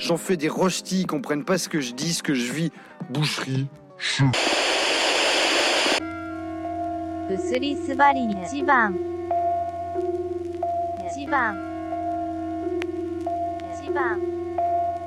J'en fais des rostis, ils comprennent pas ce que je dis, ce que je vis. Boucherie. うすりすばり一番一番一番